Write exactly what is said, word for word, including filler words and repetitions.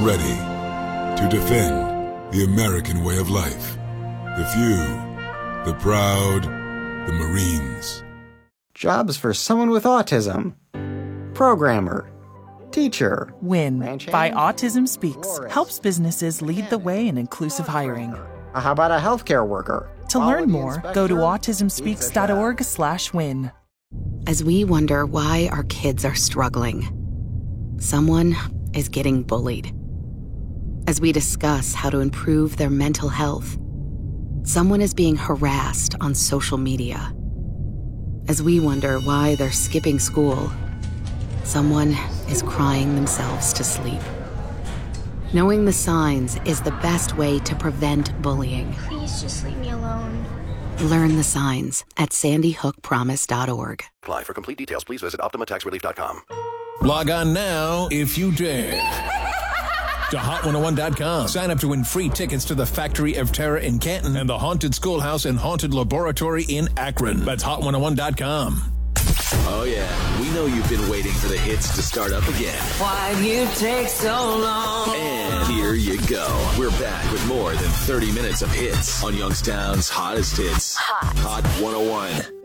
ready to defend the American way of life. The few, the proud, the Marines. Jobs for someone with autism. Programmer. Teacher. WIN by Autism Speaks helps businesses lead the way in inclusive hiring. How about a healthcare worker? To learn more, go to autism speaks dot org slash win. As we wonder why our kids are struggling, someone is getting bullied. As we discuss how to improve their mental health, someone is being harassed on social media. As we wonder why they're skipping school, someone is crying themselves to sleep. Knowing the signs is the best way to prevent bullying. Please just leave me alone. Learn the signs at sandy hook promise dot org. Apply. For complete details, please visit optima tax relief dot com. Log on now if you dare to hot one oh one dot com. Sign up to win free tickets to the Factory of Terror in Canton and the Haunted Schoolhouse and Haunted Laboratory in Akron. That's hot one oh one dot com. Oh, yeah. We know you've been waiting for the hits to start up again. Why'd you take so long? And here you go. We're back with more than thirty minutes of hits on Youngstown's hottest hits. Hot. Hot one oh one.